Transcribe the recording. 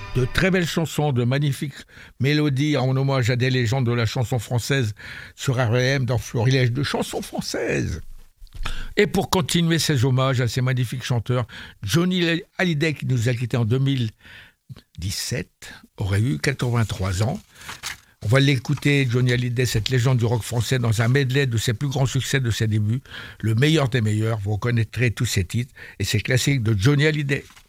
De très belles chansons, de magnifiques mélodies en hommage à des légendes de la chanson française sur REM dans Florilège de chansons françaises. Et pour continuer ces hommages à ces magnifiques chanteurs, Johnny Hallyday, qui nous a quittés en 2017, aurait eu 83 ans. On va l'écouter, Johnny Hallyday, cette légende du rock français, dans un medley de ses plus grands succès de ses débuts, le meilleur des meilleurs. Vous reconnaîtrez tous ses titres et ses classiques de Johnny Hallyday.